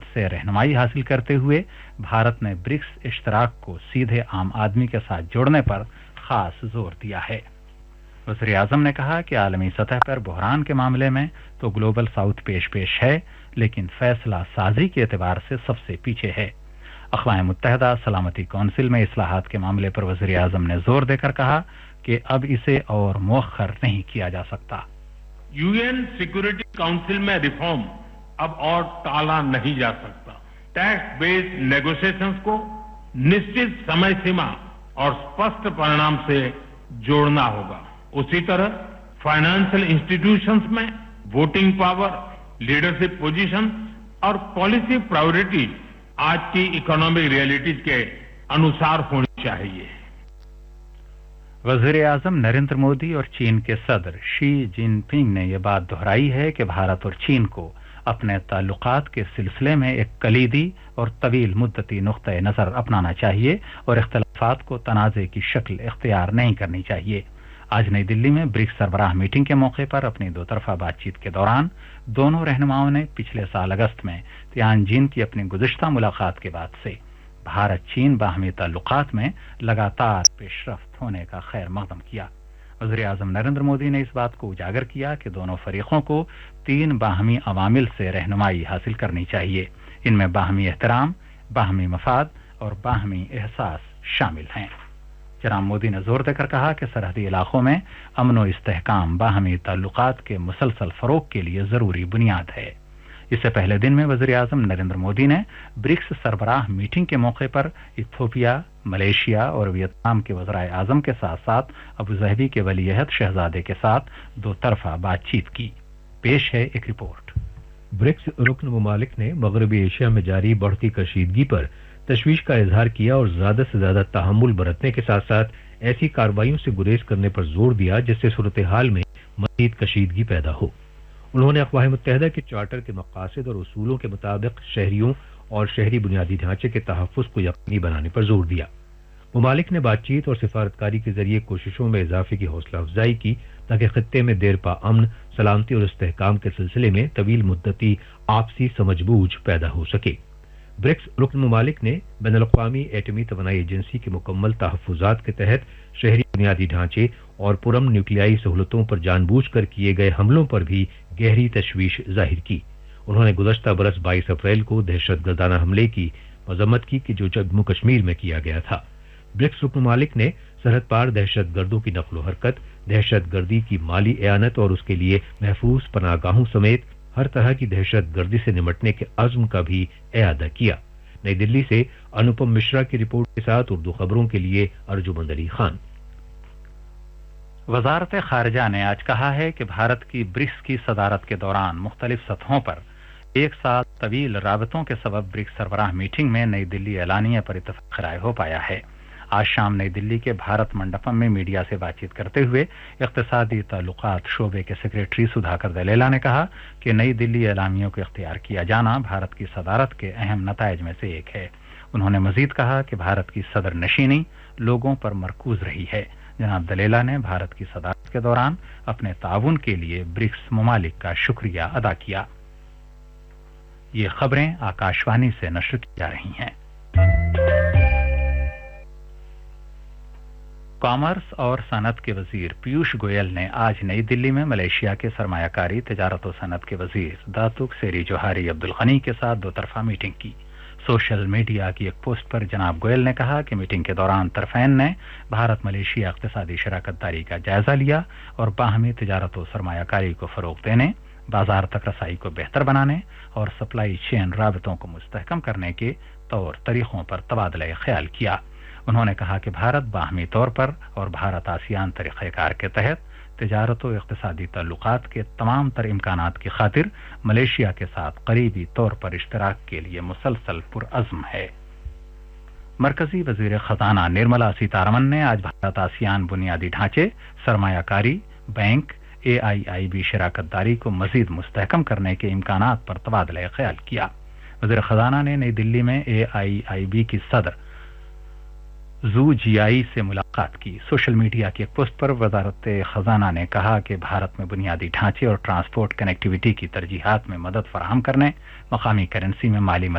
से रहनुमाई हासिल करते हुए भारत ने ब्रिक्स इश्तराक को सीधे आम आदमी के साथ जोड़ने पर खास जोर दिया है। वज़ीर आज़म ने कहा कि आलमी सतह पर बहरान के मामले में तो ग्लोबल साउथ पेश है, लेकिन फैसला साजी के एतबार से सबसे पीछे है। अक़वाम मुत्तहिदा सलामती कौंसिल में इस्लाहात के मामले पर वज़ीर आज़म ने जोर देकर कहा कि अब इसे और मुअख्खर नहीं किया जा सकता। यूएन सिक्योरिटी काउंसिल में रिफॉर्म अब और टाला नहीं जा सकता। टैक्स बेस्ड नेगोशिएशंस को निश्चित समय सीमा और स्पष्ट परिणाम से जोड़ना होगा। उसी तरह फाइनेंशियल इंस्टीट्यूशंस में वोटिंग पावर, लीडरशिप पोजीशन और पॉलिसी प्रायोरिटीज आज की इकोनॉमिक रियलिटीज के अनुसार होनी चाहिए। वज़ीर आज़म नरेंद्र मोदी और चीन के सदर शी जिनपिंग ने यह बात दोहराई है कि भारत और चीन को अपने ताल्लुकात के सिलसिले में एक कलीदी और तवील मुद्दती नुक्ते नज़र अपनाना चाहिए और इख्तिलाफात को तनाज़े की शक्ल इख्तियार नहीं करनी चाहिए। आज नई दिल्ली में ब्रिक्स सरबराह मीटिंग के मौके पर अपनी दो तरफा बातचीत के दौरान दोनों रहनुमाओं ने पिछले साल अगस्त में तियानजिन की अपनी गुज़िश्ता मुलाकात के बाद से भारत चीन बाहमी ताल्लुकात में लगातार पेशरफ्त होने का खैर मकदम किया। वज़ीर आज़म नरेंद्र मोदी ने इस बात को उजागर किया कि दोनों फरीकों को 3 बाहमी अवामिल से रहनुमाई हासिल करनी चाहिए। इनमें बाहमी एहतराम, बाहमी मफाद और बाहमी एहसास शामिल हैं। जनाब मोदी ने जोर देकर कहा कि सरहदी इलाकों में अमन व इस्तेहकाम बाहमी ताल्लुकात के मुसलसल फरोग के लिए ज़रूरी बुनियाद है। इससे पहले दिन में वज़ीर आज़म नरेंद्र मोदी ने ब्रिक्स सरबराह मीटिंग के मौके पर इथियोपिया, मलेशिया और वियतनाम के वज़राए आज़म के साथ साथ अबू ज़हबी के वलीअहद शहजादे के साथ दो तरफा बातचीत की। पेश है एक रिपोर्ट। ब्रिक्स रुकन ममालिक ने मगरबी एशिया में जारी बढ़ती कशीदगी पर तशवीश का इजहार किया और ज्यादा से ज्यादा तहम्मुल बरतने के साथ साथ ऐसी कार्रवाइयों से गुरेज करने पर जोर दिया जिससे सूरत हाल में मज़ीद कशीदगी पैदा हो। उन्होंने अक़वाम मुत्तहिदा के चार्टर के मक़ासिद और उसूलों के मुताबिक शहरियों और शहरी बुनियादी ढांचे के तहफ़्फ़ुज़ को यकीनी बनाने पर जोर दिया। ममालिक ने बातचीत और सिफारतकारी के जरिए कोशिशों में इजाफे की हौसला अफजाई की ताकि खित्ते में देरपा अमन, सलामती और इस्तेहकाम के सिलसिले में तवील मुद्दती आपसी समझबूझ पैदा हो सके। ब्रिक्स रुकन ममालिक ने बैनुल-अक़वामी एटमी तवानाई एजेंसी के मुकम्मल तहफ़्फ़ुज़ात के तहत शहरी बुनियादी ढांचे और पुरम न्यूक्लियाई सहूलतों पर जानबूझकर किए गए हमलों पर भी गहरी तशवीश जाहिर की। उन्होंने गुज़श्ता बरस 22 अप्रैल को दहशतगर्दाना हमले की मजम्मत की कि जो जम्मू कश्मीर में किया गया था। ब्रिक्स रुकन ममालिक ने सरहद पार दहशतगर्दों की नक़्ल हरकत, दहशतगर्दी की माली एआनत और उसके लिए महफूज पनाहगाहों समेत हर तरह की दहशतगर्दी से निमटने के अज़्म का भी इआदा किया। नई दिल्ली से अनुपम मिश्रा की रिपोर्ट के साथ उर्दू खबरों के लिए अर्जुमंद अली खान। वज़ारत ख़ारिजा ने आज कहा है कि भारत की ब्रिक्स की सदारत के दौरान मुख्तलिफ सतहों पर एक साल तवील राबतों के सबब ब्रिक्स सरबराह मीटिंग में नई दिल्ली एलानिया पर इत्तफ़ाक़ राय हो पाया है। आज शाम नई दिल्ली के भारत मंडपम में मीडिया से बातचीत करते हुए इक़्तिसादी ताल्लुकात शोबे के सेक्रेटरी सुधाकर दलेला ने कहा कि नई दिल्ली एलामियों को इख्तियार किया जाना भारत की सदारत के अहम नताइज में से एक है। उन्होंने मजीद कहा कि भारत की सदर नशीनी लोगों पर मरकूज रही है। जनाब दलेला ने भारत की सदारत के दौरान अपने ताउन के लिए ब्रिक्स ममालिक का शुक्रिया अदा किया। ये खबरें आकाशवाणी से नश्र की जा रही हैं। कॉमर्स और सनत के वजीर पीयूष गोयल ने आज नई दिल्ली में मलेशिया के सरमायाकारी, तिजारत और सनत के वजीर दातुक सेरी जोहारी अब्दुल गनी के साथ दो तरफा मीटिंग की। सोशल मीडिया की एक पोस्ट पर जनाब गोयल ने कहा कि मीटिंग के दौरान तरफैन ने भारत मलेशिया इक़्तिसादी शराकतदारी का जायजा लिया और बाहमी तिजारत और सरमायाकारी को फ़रोग़ देने, बाजार तक रसाई को बेहतर बनाने और सप्लाई चेन राबतों को मुस्तहकम करने के तौर तरीक़ों पर तबादला ख्याल किया। उन्होंने कहा कि भारत बाहमी तौर पर और भारत आसियान तरीक़ेकार के तहत तिजारत और इक़्तिसादी ताल्लुकात के तमाम तर इम्कानात की खातिर मलेशिया के साथ करीबी तौर पर इश्तराक के लिए मुसलसल पुरअज़्म है। मरकजी वज़ीर ख़ज़ाना निर्मला सीतारमन ने आज भारत आसियान बुनियादी ढांचे, सरमायाकारी, बैंक, AIIB शराकतदारी को मज़ीद मुस्तहकम करने के इम्कानात पर तबादला ख्याल किया। वज़ीर ख़ज़ाना ने नई दिल्ली में AIIB की सदर जू जियाई से मुलाकात की। सोशल मीडिया की एक पोस्ट पर वजारत खजाना ने कहा कि भारत में बुनियादी ढांचे और ट्रांसपोर्ट कनेक्टिविटी की तरजीहात में मदद फराहम करने, मकामी करेंसी में माली